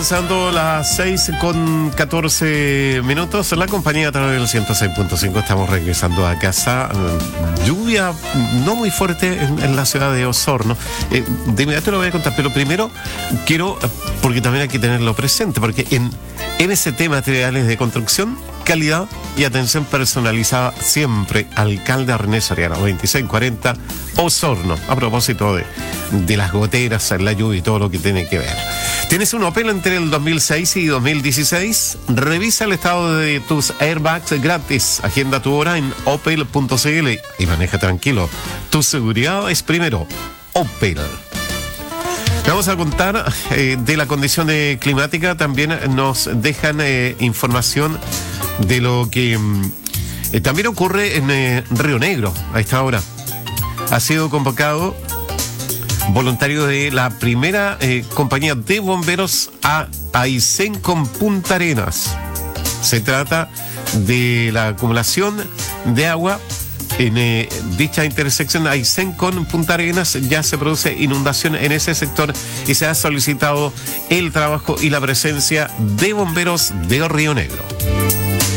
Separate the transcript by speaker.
Speaker 1: avanzando las 6:14. La compañía a través del 106.5. Estamos regresando a casa. Lluvia no muy fuerte en la ciudad de Osorno. De inmediato lo voy a contar, pero primero quiero, porque también hay que tenerlo presente, porque en MST Materiales de Construcción, calidad y atención personalizada siempre. Alcalde René Soriano, 2640 Osorno. A propósito de las goteras, la lluvia y todo lo que tiene que ver. ¿Tienes un Opel entre el 2006 y 2016? Revisa el estado de tus airbags gratis. Agenda tu hora en opel.cl y maneja tranquilo. Tu seguridad es primero. Opel. Vamos a contar de la condición climática. También nos dejan información de lo que también ocurre en Río Negro a esta hora. Ha sido convocado voluntario de la primera compañía de bomberos a Aysén con Punta Arenas. Se trata de la acumulación de agua en dicha intersección Aysén con Punta Arenas. Ya se produce inundación en ese sector y se ha solicitado el trabajo y la presencia de bomberos de Río Negro.